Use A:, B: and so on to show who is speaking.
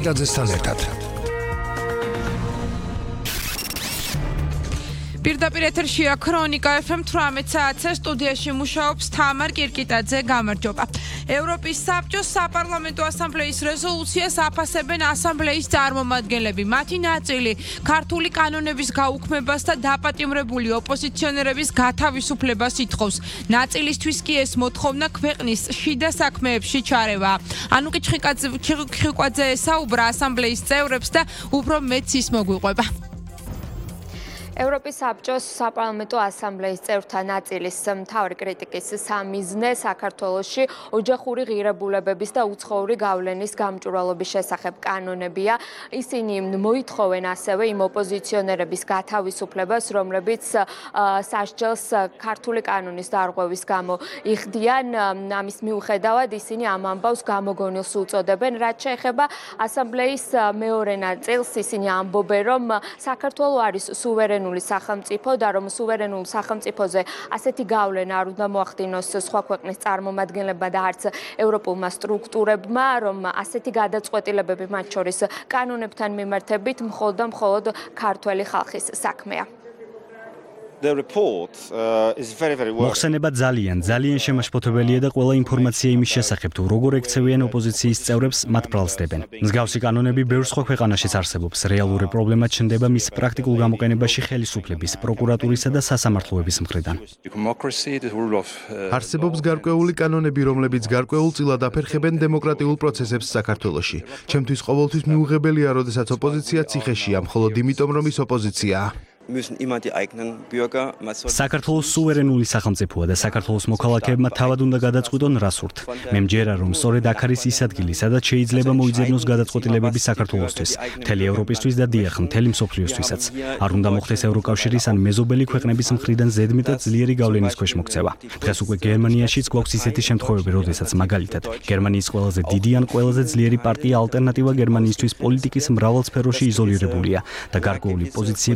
A: კირკიტაძესთან ერთად.
B: პირდაპირ ეთერშია ქრონიკა FM 18 საათზე სტუდიაში მუშაობს თამარ კირკიტაძე. გამარჯობა. ევროპის საბჭოს საპარლამენტო ასამბლეის რეზოლუციას აფასებენ ასამბლეის წარმომადგენლები. მათი ნაწილი ქართული კანონების გაუქმებას და დაპატიმრებული ოპოზიციონერების გათავისუფლებას ითხოვს. ნაწილისთვის კი ეს მოთხოვნა ქვეყნის შიდა საქმეებში ჩარევა. ანუკი ჩხიკვაძე ესაუბრა ასამბლეის წევრებს და უფრო მეც ის მოგვიყვება.
C: ევროპის საბჭოს საპარლამენტო ასამბლეის წევრთა ნაწილის მთავარი კრიტიკის სამიზნე საქართველოში ოჯახური ღირებულებების და უცხოური გავლენის გამჭვირვალობის შესახებ კანონებია. ისინი მოითხოვენ ასევე იმ ოპოზიციონერების გათავისუფლებას, რომლებიც სასჯელს ქართული კანონის დარღვევის გამო იხდიან. ამის მიუხედავად ისინი ამ ამბავს გამოგონილს უწოდებენ. რაც შეეხება ასამბლეის მეორე ნაწილს, ისინი ამბობენ, რომ საქართველო არის სუვერენული სახელმწიფო და რომ სუვერენულ სახელმწიფოზე ასეთი გავლენა არ უნდა მოახდინოს სხვა ქვეყნის წარმომადგენლებმა და არც ევროპულმა სტრუქტურებმა, რომ ასეთი გადაწყვეტილებები მათ შორის კანონებთან მიმართებით მხოლოდ ქართველი ხალხის საქმეა.
D: მოხსენება ძალიან შემაშფოთებელია და ყველა ინფორმაცია იმის შესახებ თუ როგორ ექცევიან ოპოზიციის წევრებს მათ ბრალსდებენ. მსგავსი კანონები ბევრ სხვა ქვეყანაშიც არსებობს. რეალური პრობლემა ჩნდება მის პრაქტიკულ გამოყენებაში ხელისუფლების, პროკურატურისა და სასამართლოების მხრიდან.
E: არსებობს გარკვეული კანონები, რომლებიც გარკვეულწილად აფერხებენ დემოკრატიულ პროცესებს საქართველოში. ჩემთვის ყოველთვის მიუღებელია, როდესაც ოპოზიცია ციხეშია, მხოლოდ იმიტომ, რომ ის ოპოზიციაა. საქართველოს სუვერენული სახელმწიფოა და საქართველოს მოქალაქეებმა თავად უნდა გადაწყვიტონ რა სურთ. მე მჯერა რომ სწორედ აქ არის ის ადგილი, სადაც შეიძლება მოიძებნოს გადაწყვეტილებები საქართველოსთვის, მთელი ევროპისთვის და დიახ, მთელი მსოფლიოსთვისაც. არ უნდა მოხდეს ევროკავშირის ან მეზობელი ქვეყნების მხრიდან ზედმეტად ძლიერი გავლენის ქვეშ მოქცევა. დღეს უკვე გერმანიაშიც გვაქვს ისეთი შემთხვევები, როდესაც მაგალითად გერმანიის ყველაზე დიდი ან ყველაზე ძლიერი პარტია ალტერნატივა გერმანიისთვის პოლიტიკის მრავალ სფეროში იზოლირებულია და გარკვეული პოზიციები